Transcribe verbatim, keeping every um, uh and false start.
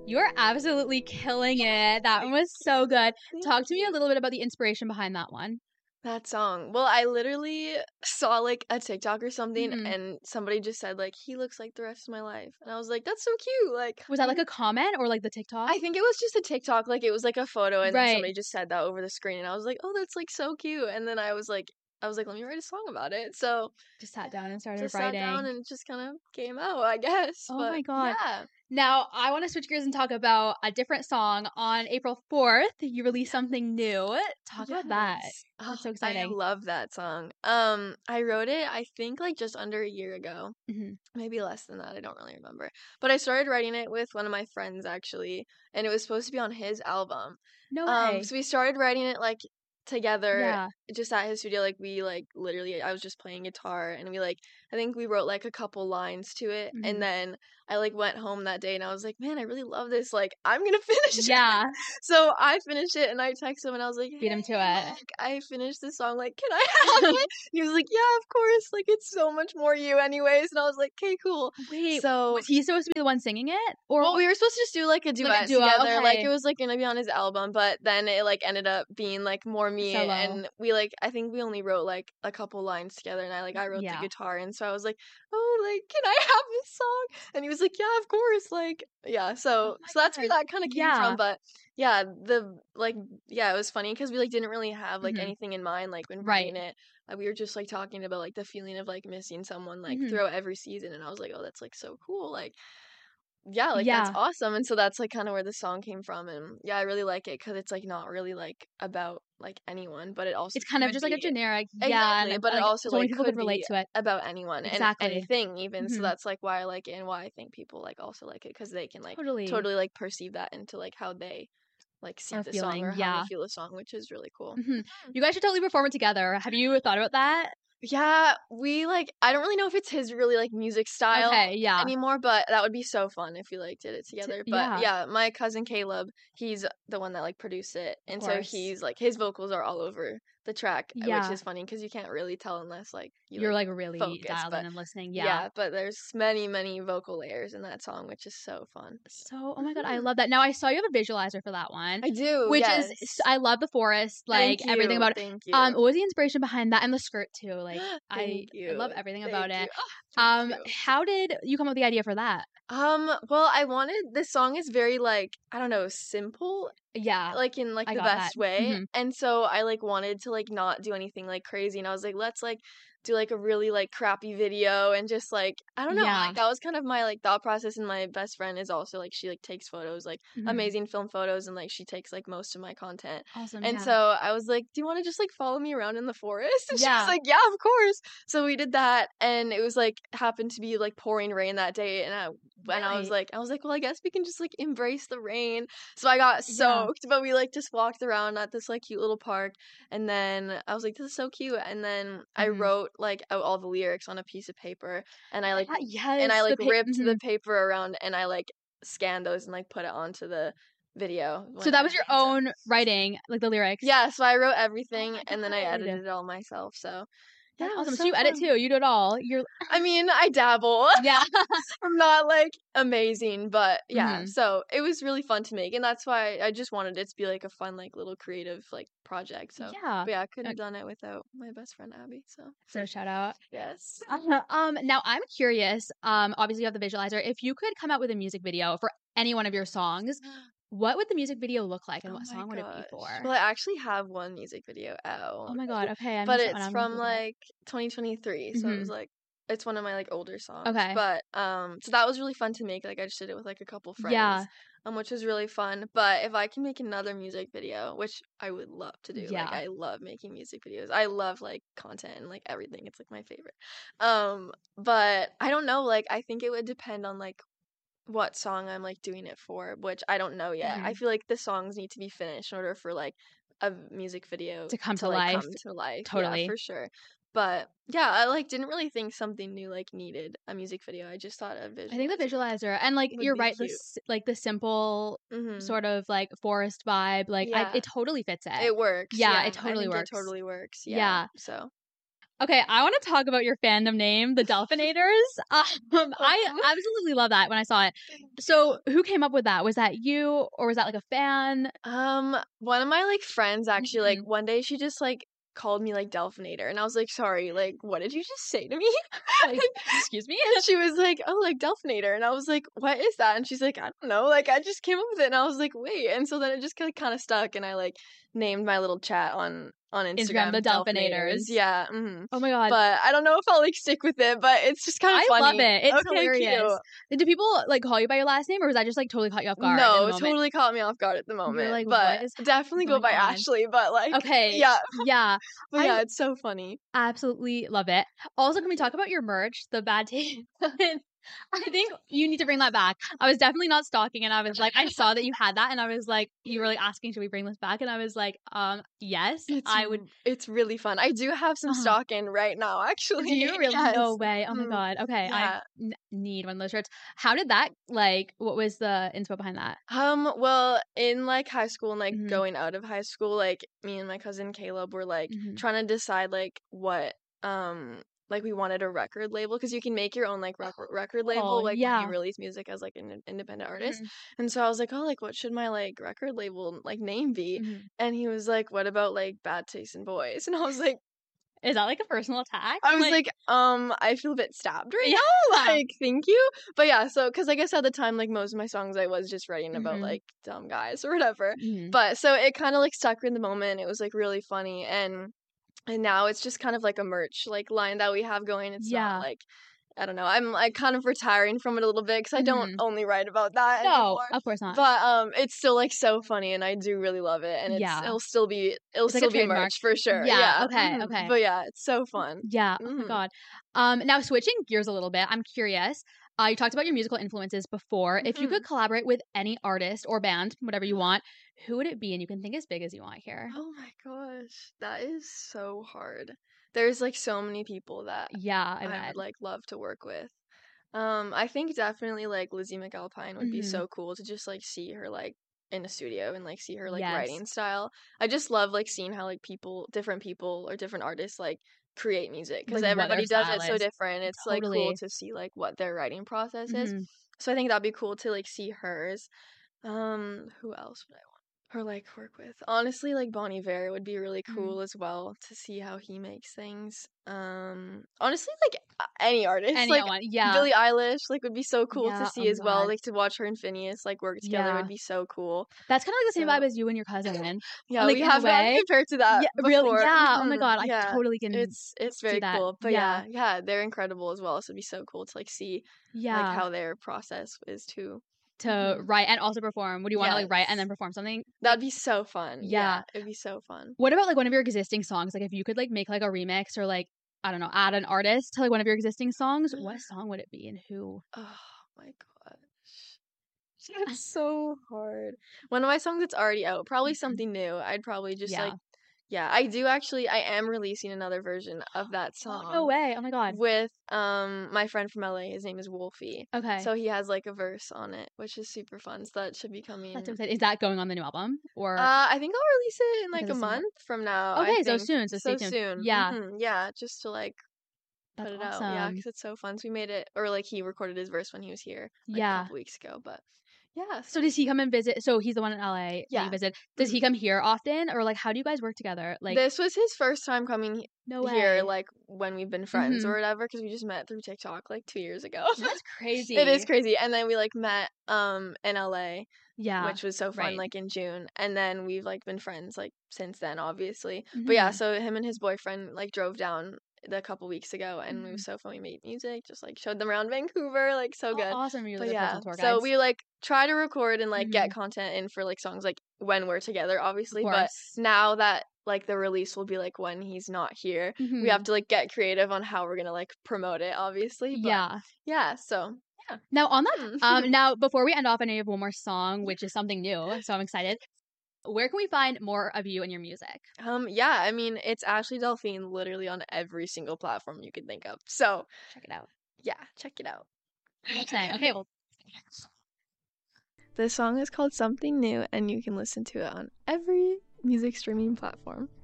You're absolutely killing it. That one was so good. Talk to me a little bit about the inspiration behind that one. That song. Well, I literally saw like a TikTok or something, Mhm. and somebody just said like he looks like the rest of my life, and I was like, that's so cute. Like, Was that like a comment or like the TikTok? I think it was just a TikTok. Like it was like a photo, and then Right. somebody just said that over the screen, and I was like, oh, that's like so cute. And then I was like, I was like, let me write a song about it. So Just sat down and started just writing. sat down and it just kind of came out, I guess. Oh but my God. yeah. Now, I want to switch gears and talk about a different song. On April fourth, you released something new. Talk about that. Yes. That's so Oh, I exciting. love that song. Um, I wrote it, I think, like just under a year ago. Mhm. Maybe less than that. I don't really remember. But I started writing it with one of my friends actually, and it was supposed to be on his album. No Um, way. so we started writing it like together, Yeah. just at his studio. Like we like literally, I was just playing guitar, and we like I think we wrote like a couple lines to it, Mhm. and then I like went home that day, and I was like, man, I really love this. Like I'm gonna finish it. Yeah. So I finished it, and I texted him, and I was like, Beat him to "Hey, it. like, I finished this song. Like, can I have it?" He was like, "Yeah, of course. Like, it's so much more you, anyways." And I was like, "Okay, cool." Wait, So, was he supposed to be the one singing it? Or well, we were supposed to just do like a duet duo, together. Like, okay. it was like gonna be on his album, but then it like ended up being like more me, Solo. and we like I think we only wrote like a couple lines together, and I like I wrote Yeah. the guitar, and so I was like, "Oh, like, can I have this song?" And he was like, "Yeah, of course." Like, yeah. So, Oh my so that's where God. that kind of came Yeah. from, but. Yeah, the like yeah, it was funny because we like didn't really have like Mhm. anything in mind like when Right. writing it. Uh, we were just like talking about like the feeling of like missing someone like Mhm. throughout every season, and I was like, oh, that's like so cool. Like yeah, like that's Yeah. awesome. And so that's like kind of where the song came from, and yeah, I really like it because it's like not really like about like anyone, but it also It's kind of could just like a be. generic, yeah, Exactly, and but it like also so many like people could could relate be to it. about anyone and Exactly. anything even. So Mhm. that's like why I like it and why I think people like also like it because they can like Totally. totally like perceive that into like how they like see Or the song feeling, or how yeah. they feel the song, which is really cool. Mhm. You guys should totally perform it together. Have you thought about that? Yeah, we like I don't really know if it's his really like music style Okay, yeah. anymore, but that would be so fun if we like did it T- together. But yeah, yeah, my cousin Caleb, he's the one that like produced it, of and so course. he's like his vocals are all over the track, which Yeah. is funny because you can't really tell unless like you You're like like really focus. dialed in But and listening. Yeah. yeah, but there's many many vocal layers in that song, which is so fun. So, oh my God, I Mhm. love that. Now I saw you have a visualizer for that one, I do, which is yes. I love the forest, like Thank everything you, about it. thank Um, you, what was the inspiration behind that and the skirt too? Like I thank I love you, everything about thank it. you. Ah, Um, thank you. how did you come up with the idea for that? Um, well, I wanted this song is very like, I don't know, simple, Yeah, like in like I the got that. best way. Mhm. And so I like wanted to like not do anything like crazy. And I was like, let's like do like a really like crappy video and just like I don't know, Yeah. like that was kind of my like thought process. And my best friend is also like she like takes photos, like Mhm. amazing film photos, and like she takes like most of my content. Awesome. And Yeah. so I was like, do you want to just like follow me around in the forest? And she Yeah. was like, yeah, of course. So we did that, and it was like happened to be like pouring rain that day, and I and I was Really? like, I was like, well, I guess we can just like embrace the rain. So I got Yeah. soaked, but we like just walked around at this like cute little park, and then I was like, this is so cute. And then I Mhm. wrote like out all the lyrics on a piece of paper, and I like Yeah, and I yes, the like pa- ripped the mhm. paper around, and I like scanned those and like put it onto the video. So when that was your editing. So own writing, like the lyrics. yeah, so I wrote Oh everything, my and then I God. edited it all myself. So yeah, That's it was awesome. So so you edit fun. too. You do it all. You're I mean, I dabble. yeah. I'm not like amazing, but yeah. Mhm. So it was really fun to make, and that's why I just wanted it to be like a fun, like little creative like project. So Yeah. but yeah, I couldn't Uh, have done it without my best friend Abby. So So shout out. yes. Uh, um, now I'm curious. Um, obviously you have the visualizer. If you could come out with a music video for any one of your songs, what would the music video look like, and Oh what my song would it be gosh. for? Well, I actually have one music video Oh out, my God. Okay, I'm but gonna. it's I'm gonna from look it up. like twenty twenty-three, so it was Mhm. like it's one of my like older songs. Okay. But um, so that was really fun to make. Like I just did it with like a couple friends. Yeah. Um, which was really fun. But if I can make another music video, which I would love to do, like Yeah. I love making music videos. I love like content and like everything. It's like my favorite. Um, but I don't know. Like I think it would depend on like what song I'm like doing it for, which I don't know yet. I Mhm. feel like the songs need to be finished in order for like a music video To come to to like life. come to life. Yeah, Totally. for sure. But yeah, I like didn't really think something new like needed a music video. I just thought a I think the visualizer visualizer and like would you're be right. cute. This like the simple Mhm. sort of like forest vibe. Like I, Yeah, it totally fits it. it works. Yeah, Yeah, it totally I think works. it totally works. Yeah. Yeah. So Okay, I want to talk about your fandom name, the Delphinators. Um, I absolutely love that when I saw it. So, who came up with that? Was that you, or was that like a fan? Um, one of my like friends actually like Mhm. one day she just like called me like Delphinator and I was like, sorry, like what did you just say to me? Like, excuse me? And she was like, oh, like Delphinator, and I was like, what is that? And she's like, I don't know, like I just came up with it, and I was like, wait, and so then it just kind of kind of stuck, and I like named my little chat on on Instagram, Instagram the Delphinators, Delphinators. yeah, hmm Oh my god. but I don't know if I'll like stick with it, but it's just kind of I love funny. it. It's Okay, hilarious. cute. Do people like call you by your last name, or was that just like totally caught you off guard in the No, it moment? totally caught me off guard at the You're moment, like, but what is definitely go going by on? Ashley, but like, Okay, yeah, yeah. but yeah, I it's so funny. absolutely love it. Also, can we talk about your merch, the bad taste? I think you need to bring that back. I was definitely not stalking, and I was like, I saw that you had that, and I was like, you were like asking, should we bring this back? And I was like, um, yes, It's I would. r- it's really fun. I do have some Uh-huh. stock in right now, actually. Do you really? Yes. No way. Oh my Mhm. god. Okay, I Yeah. n- need one of those shirts. How did that like? What was the inspo behind that? Um, well, in like high school and like Mhm. going out of high school, like me and my cousin Caleb were like Mhm. trying to decide like what um like we wanted a record label because you can make your own like record record Oh label like when yeah. you release music as like an in- independent artist. Mhm. And so I was like, "Oh, like what should my like record label like name be?" Mhm. And he was like, "What about like Bad Taste in Boys?" And I was like Is that like a personal attack? I was Like, like, um, I feel a bit stabbed right yeah. now. Like, thank you. But yeah, so because I guess at the time, like most of my songs, I was just writing about Mhm. like dumb guys or whatever. Mhm. But so it kind of like stuck in the moment. It was like really funny, and and now it's just kind of like a merch like line that we have going. It's not Yeah. like I don't know. I'm like kind of retiring from it a little bit because I don't Mhm. only write about that No, anymore. of course not. But um, it's still like so funny, and I do really love it, and it's Yeah. it'll still be it'll It's like a still be trademark. merch for sure. Yeah, Yeah. okay, mhm. okay. But yeah, it's so fun. Yeah. Oh my hmm god. Um, now switching gears a little bit, I'm curious. Uh, you talked about your musical influences before. If you hmm could collaborate with any artist or band, whatever you want, who would it be? And you can think as big as you want here. Oh my gosh, that is so hard. There's like so many people that Yeah, I I bet. would like love to work with. Um, I think definitely like Lizzie McAlpine would be Mhm. so cool to just like see her like in a studio and like see her like Yes. writing style. I just love like seeing how like people, different people or different artists like create music because Like what their everybody does style it so is. different. It's like cool Totally. to see like what their writing process is. Mhm. So I think that'd be cool to like see hers. Um, who else would I want? Or like work with? Honestly, like Bon Iver would be really Mhm. cool as well to see how he makes things. Um, honestly, like uh, any artist, like Anyone. Yeah. Billie Eilish, like would be so cool Yeah. to Oh see my as well. god. Like to watch her and Phineas like work together Yeah. would be so cool. That's kind of like the same So vibe as you and your cousin. yeah, Like we in a have gotten way. compared to that Yeah, really. before. Yeah. Oh my Mhm. god, I Yeah, totally can it's it's see very that. cool. But Yeah. yeah, yeah, they're incredible as well. So it'd be so cool to like see like Yeah. how their process is too. To Mhm. write and also perform. Would you want to like write and Yes. then perform something? Like, That'd be so fun. yeah. Yeah, it'd be so fun. What about like one of your existing songs? Like if you could like make like a remix or like I don't know, add an artist to like one of your existing songs, what song would it be and who? Oh my gosh. It's so hard. One of my songs that's already out, probably Mhm. something new. I'd probably just Yeah. like yeah, I do actually I am releasing another version of that Oh, no song way. Oh my god. with um my friend from L A. His name is Wolfie. Okay. So he has like a verse on it, which is super fun. So that should be That's so coming. exciting. Is that going on the new album or Uh, I think I'll release it in like because a it's so month from now. I okay, so think soon, so stay so tuned. soon. Yeah. hmm Yeah, just to like put That's it out. Yeah, awesome. because it's so fun. So we made it, or like he recorded his verse when he was here like a Yeah. couple weeks ago. But yeah, So does he come and visit? So he's the one in L A that you yeah. visit. Does he Mhm. come here often or like how do you guys work together? Like This was his first time coming he- no here, way. like when we've been friends Mhm. or whatever, because we just met through TikTok like two years ago. That's crazy. It is crazy. And then we like met um in L A, Yeah. which was so fun, Right. like in June. And then we've like been friends like since then, obviously. But yeah, Mhm. so him and his boyfriend like drove down a couple weeks ago, and it Mhm. was so fun. We made music, just like showed them around Vancouver, like so Oh, good. awesome. You're But like yeah, personal tour so guides. we like try to record and like Mhm. get content in for like songs like when we're together, Of obviously. But course. now that like the release will be like when he's not here, we Mhm. have to like get creative on how we're gonna like promote it, obviously. But Yeah. yeah, so yeah. Now on that Hmm. um now before we end off, I know you have one more song, which is something new, so I'm excited. Where can we find more of you and your music? Um, yeah, I mean, it's Ashley Delphine literally on every single platform you could think of. So, Check it out. yeah, check it out. Exciting. Okay, well This song is called Something New, and you can listen to it on every music streaming platform.